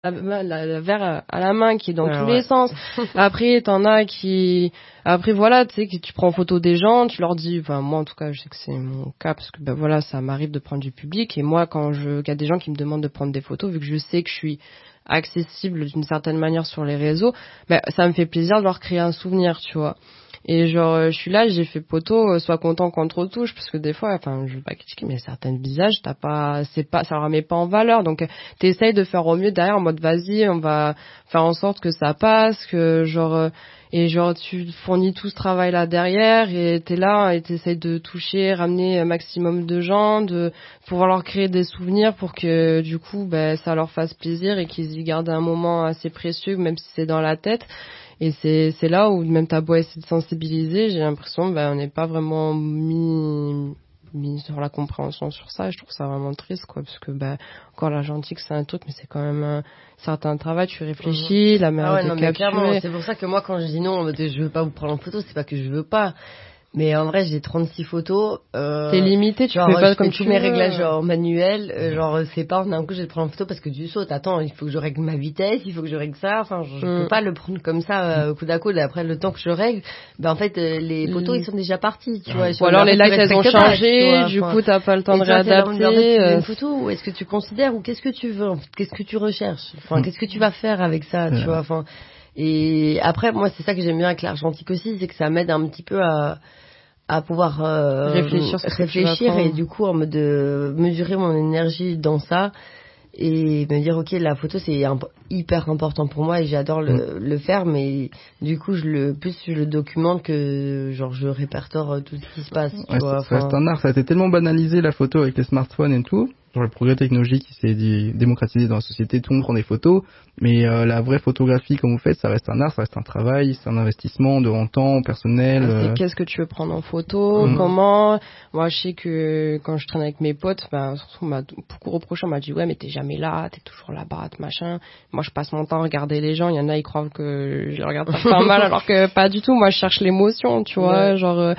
la verre à la main qui est dans tous les sens. Après, t'en as qui... Après, voilà, tu sais, que tu prends en photo des gens, tu leur dis... Enfin, moi, en tout cas, je sais que c'est mon cas, parce que, voilà, ça m'arrive de prendre du public. Et moi, il y a des gens qui me demandent de prendre des photos, vu que je sais que je suis accessible d'une certaine manière sur les réseaux, ça me fait plaisir de leur créer un souvenir, tu vois. Et genre, je suis là, j'ai fait poteau, sois content qu'on te retouche, parce que des fois, enfin, je veux pas critiquer, mais certains visages, ça leur met pas en valeur, donc t'essayes de faire au mieux derrière, en mode vas-y, on va faire en sorte que ça passe, que tu fournis tout ce travail-là derrière, et t'es là, et t'essayes de toucher, ramener un maximum de gens, de pouvoir leur créer des souvenirs pour que, du coup, ça leur fasse plaisir et qu'ils y gardent un moment assez précieux, même si c'est dans la tête. Et c'est là où même t'as beau essayer de sensibiliser, j'ai l'impression on n'est pas vraiment mis sur la compréhension sur ça. Et je trouve ça vraiment triste, quoi, parce que encore l'argentique c'est un truc, mais c'est quand même un certain travail. Tu réfléchis, la manière de capturer. C'est pour ça que moi quand je dis non, je veux pas vous prendre en photo, c'est pas que je veux pas. Mais en vrai, j'ai 36 photos. T'es limité, tu fais pas comme tous mes réglages manuels. C'est pas d'un coup je vais te prendre en photo parce que tu sautes. Attends, il faut que je règle ma vitesse, il faut que je règle ça. Enfin, je peux pas le prendre comme ça coup à coude. Après le temps que je règle, en fait les photos ils sont déjà partis, tu vois. Ou alors les lights elles ont changé, du coup t'as pas le temps de réadapter. Une photo, est-ce que tu considères ou qu'est-ce que tu veux, qu'est-ce que tu recherches, qu'est-ce que tu vas faire avec ça, tu vois. Enfin, et après moi c'est ça que j'aime bien avec l'argentique aussi, c'est que ça m'aide un petit peu à pouvoir réfléchir et du coup en mode de mesurer mon énergie dans ça et me dire ok, la photo c'est hyper important pour moi et j'adore le faire, mais du coup je le documente que genre je répertoire tout ce qui se passe, tu vois. Ça reste un art, ça a été tellement banalisé la photo avec les smartphones et tout, genre le progrès technologique qui s'est démocratisé dans la société, tout le monde prend des photos, mais la vraie photographie comme vous faites, ça reste un art, ça reste un travail, c'est un investissement en temps personnel. C'est qu'est-ce que tu veux prendre en photo, comment. Moi je sais que quand je traîne avec mes potes, surtout on m'a beaucoup reproché, on m'a dit ouais mais t'es jamais là, t'es toujours là-bas, machin. Moi je passe mon temps à regarder les gens, il y en a ils croient que je les regarde pas mal alors que pas du tout. Moi je cherche l'émotion, tu vois, genre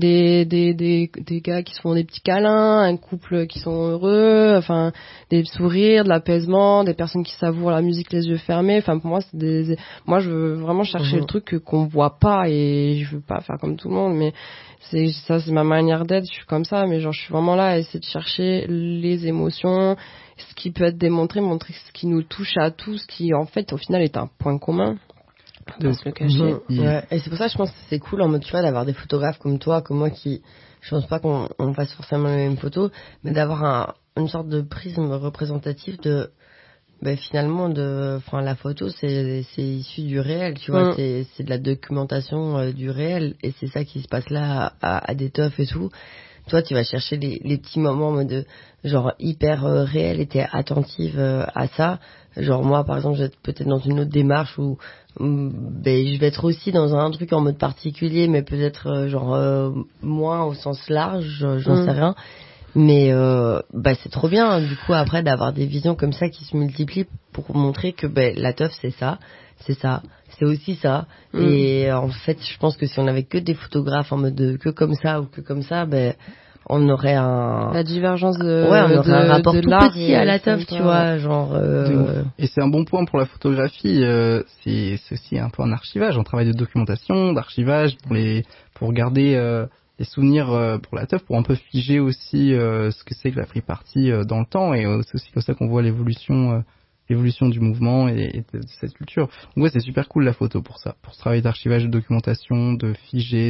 des gars qui se font des petits câlins, un couple qui sont heureux, enfin des sourires, de l'apaisement, des personnes qui savourent la musique les yeux fermés. Enfin pour moi moi je veux vraiment chercher le truc qu'on voit pas, et je veux pas faire comme tout le monde, mais c'est ma manière d'être, je suis comme ça, mais genre je suis vraiment là à essayer de chercher les émotions, ce qui peut être démontré, montrer ce qui nous touche à tous, qui en fait au final est un point commun. De se le cacher. Et c'est pour ça que je pense que c'est cool en mode, tu vois, d'avoir des photographes comme toi, comme moi, qui je pense pas qu'on fasse forcément les mêmes photos, mais d'avoir une sorte de prisme représentatif de finalement la photo c'est issu du réel, tu vois. C'est de la documentation du réel, et c'est ça qui se passe là à des teufs et tout. Toi tu vas chercher les petits moments en mode genre hyper réel, et t'es attentive à ça. Genre moi par exemple je vais être peut-être dans une autre démarche où je vais être aussi dans un truc en mode particulier, mais peut-être moins au sens large, j'en sais rien. Mais c'est trop bien du coup après d'avoir des visions comme ça qui se multiplient pour montrer que la teuf c'est ça, c'est aussi ça. Et en fait je pense que si on avait que des photographes en mode que comme ça ou que comme ça, on aurait la divergence on aurait un rapport de tout petit à la teuf, tu vois, genre Et c'est un bon point pour la photographie, c'est aussi un peu un archivage, un travail de documentation, d'archivage pour garder les souvenirs pour la teuf, pour un peu figer aussi ce que c'est que la free party dans le temps, et c'est aussi comme ça qu'on voit l'évolution du mouvement et de cette culture. Donc ouais, c'est super cool la photo pour ça, pour ce travail d'archivage, de documentation, de figer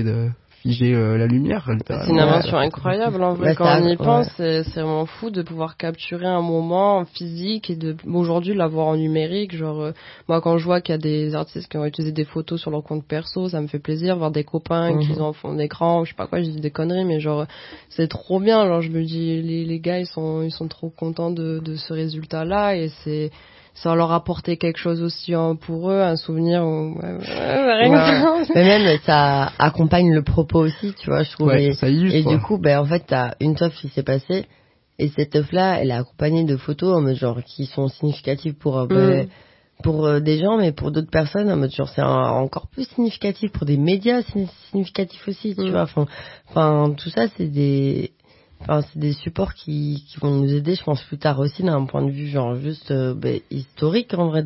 la lumière. C'est une invention incroyable en vrai, quand on y pense. C'est vraiment fou de pouvoir capturer un moment physique et aujourd'hui l'avoir en numérique. Genre moi quand je vois qu'il y a des artistes qui ont utilisé des photos sur leur compte perso, ça me fait plaisir. Voir des copains qui en font des grands, je sais pas quoi, je dis des conneries, mais genre c'est trop bien. Genre je me dis les gars ils sont trop contents de ce résultat là, et ça leur apporter quelque chose aussi pour eux, un souvenir. Mais même ça accompagne le propos aussi, tu vois, je trouve. Ça illustre, et du coup, en fait, t'as une teuf qui s'est passée, et cette teuf-là, elle est accompagnée de photos en mode genre qui sont significatives pour des gens, mais pour d'autres personnes en mode genre c'est encore plus significatif pour des médias, significatif aussi, tu vois. Enfin, tout ça, c'est des enfin, c'est des supports qui vont nous aider, je pense, plus tard aussi, d'un point de vue genre juste historique en vrai.